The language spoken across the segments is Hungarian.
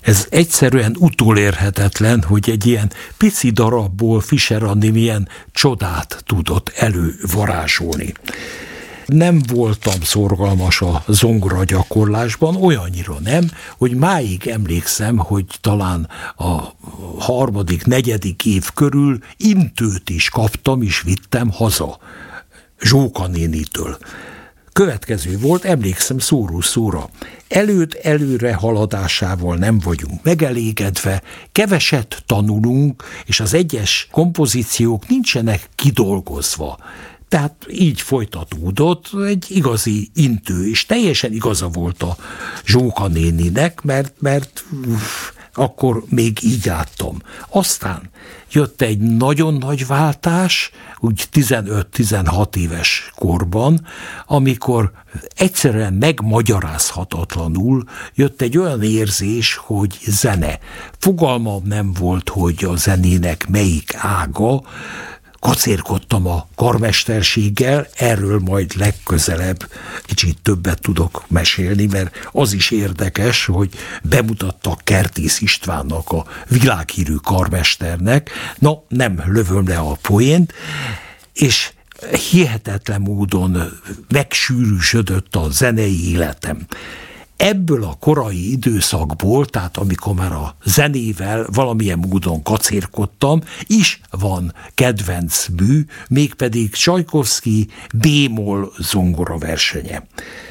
Ez egyszerűen utolérhetetlen, hogy egy ilyen pici darabból Fischer Andi milyen csodát tudott elővarázsolni. Nem voltam szorgalmas a zongora gyakorlásban, olyannyira nem, hogy máig emlékszem, hogy talán a harmadik, negyedik év körül intőt is kaptam, és vittem haza Zsóka nénitől. Következő volt, emlékszem szóról szóra. Előre haladásával nem vagyunk megelégedve, keveset tanulunk, és az egyes kompozíciók nincsenek kidolgozva. Tehát így folytatódott egy igazi intő, és teljesen igaza volt a Zsóka néninek, mert akkor még így láttam. Aztán jött egy nagyon nagy váltás, úgy 15-16 éves korban, amikor egyszerűen megmagyarázhatatlanul jött egy olyan érzés, hogy zene. Fogalmam nem volt, hogy a zenének melyik ága. Kacérkodtam a karmesterséggel, erről majd legközelebb kicsit többet tudok mesélni, mert az is érdekes, hogy bemutatta Kertész Istvánnak, a világhírű karmesternek. Na, nem lövöm le a poént, és hihetetlen módon megsűrűsödött a zenei életem. Ebből a korai időszakból, tehát amikor már a zenével valamilyen módon kacérkodtam, is van kedvenc mű, mégpedig Csajkovszky B-moll zongora versenye.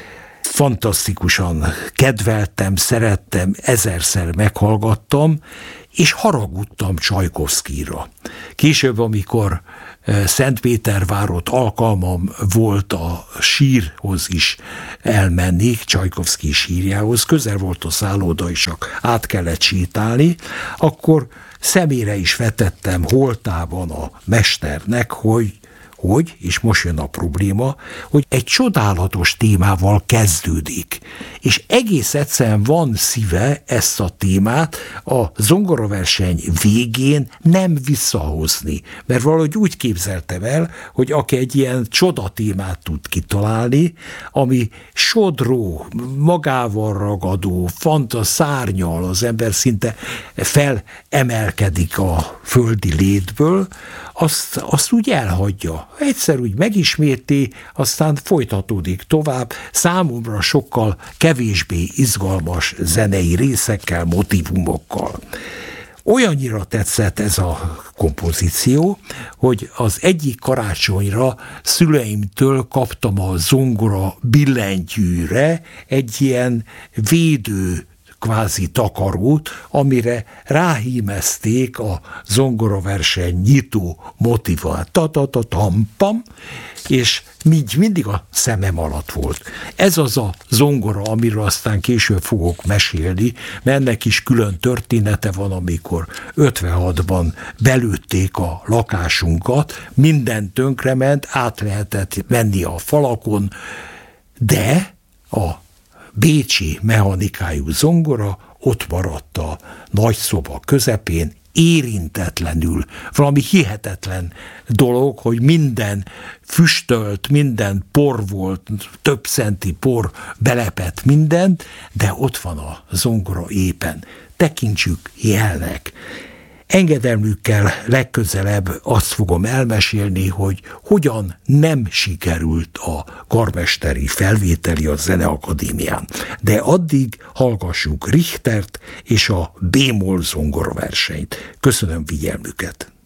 Fantasztikusan kedveltem, szerettem, ezerszer meghallgattam, és haragudtam Csajkovszkyra. Később, amikor Szentpétervárott alkalmam volt a sírhoz is elmenni, Csajkovszky sírjához, közel volt a szálloda, és csak át kellett sétálni, akkor szemére is vetettem holtában a mesternek, hogy, és most jön a probléma, hogy egy csodálatos témával kezdődik, és egész egyszerűen van szíve ezt a témát a zongoraverseny végén nem visszahozni, mert valahogy úgy képzeltem el, hogy aki egy ilyen csodatémát tud kitalálni, ami sodró, magával ragadó, szárnyal, az ember szinte felemelkedik a földi létből, azt úgy elhagyja. Egyszer úgy megisméti, aztán folytatódik tovább, számomra sokkal kevésbé izgalmas zenei részekkel, motivumokkal. Olyannyira tetszett ez a kompozíció, hogy az egyik karácsonyra szüleimtől kaptam a zongora billentyűre egy ilyen védő kvázi takarót, amire ráhímezték a zongoraverseny nyitó motivát. Ta-ta-ta-tam-pam, és mindig a szemem alatt volt. Ez az a zongora, amiről aztán később fogok mesélni, mert ennek is külön története van, amikor 56-ban belőtték a lakásunkat, minden tönkrement, át lehetett menni a falakon, de a bécsi mechanikájú zongora ott maradt a nagyszoba közepén, érintetlenül. Valami hihetetlen dolog, hogy minden füstölt, minden por volt, több centi por belepett mindent, de ott van a zongora éppen. Tekintsük jelnek. Engedelmükkel legközelebb azt fogom elmesélni, hogy hogyan nem sikerült a karmesteri felvételi a Zeneakadémián. De addig hallgassuk Richtert és a B-moll zongoraversenyt. Köszönöm figyelmüket!